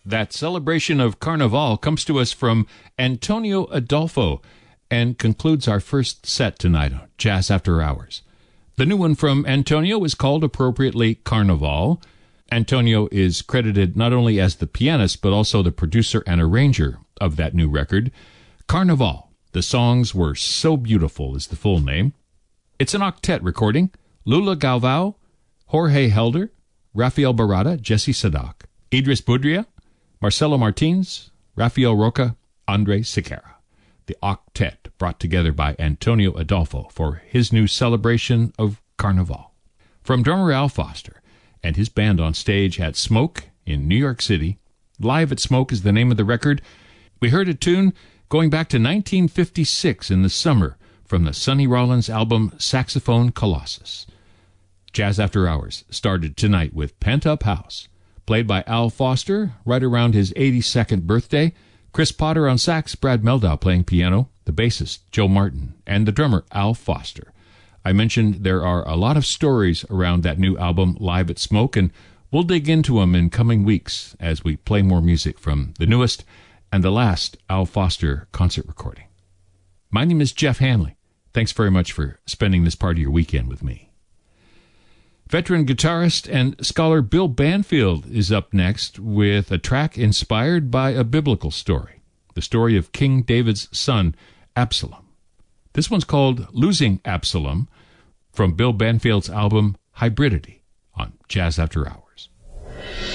That celebration of Carnival comes to us from Antonio Adolfo and concludes our first set tonight on Jazz After Hours. The new one from Antonio is called appropriately Carnival. Antonio is credited not only as the pianist, but also the producer and arranger of that new record. Carnival, The Songs Were So Beautiful is the full name. It's an octet recording. Lula Galvao, Jorge Helder, Rafael Barada, Jesse Sadak, Idris Budria, Marcelo Martins, Rafael Roca, Andre Siqueira. The octet brought together by Antonio Adolfo for his new celebration of Carnival. From drummer Al Foster and his band on stage at Smoke in New York City. Live at Smoke is the name of the record. We heard a tune going back to 1956 in the summer from the Sonny Rollins album Saxophone Colossus. Jazz After Hours started tonight with Pent Up House, played by Al Foster right around his 82nd birthday. Chris Potter on sax, Brad Meldau playing piano, the bassist Joe Martin, and the drummer Al Foster. I mentioned there are a lot of stories around that new album, Live at Smoke, and we'll dig into them in coming weeks as we play more music from the newest and the last Al Foster concert recording. My name is Jeff Hanley. Thanks very much for spending this part of your weekend with me. Veteran guitarist and scholar Bill Banfield is up next with a track inspired by a biblical story, the story of King David's son, Absalom. This one's called Losing Absalom, from Bill Banfield's album Hybridity on Jazz After Hours.